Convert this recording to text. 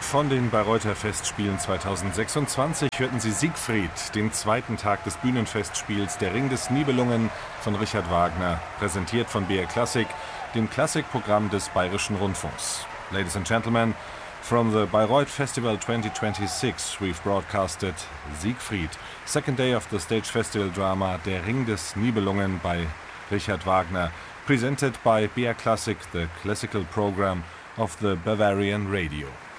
von den Bayreuther Festspielen 2026 hörten Sie Siegfried, den zweiten Tag des Bühnenfestspiels Der Ring des Nibelungen von Richard Wagner, präsentiert von BR Classic, dem Klassikprogramm des Bayerischen Rundfunks. Ladies and gentlemen, from the Bayreuth Festival 2026 we've broadcasted Siegfried, second day of the stage festival drama Der Ring des Nibelungen by Richard Wagner, presented by BR Classic, the classical program of the Bavarian Radio.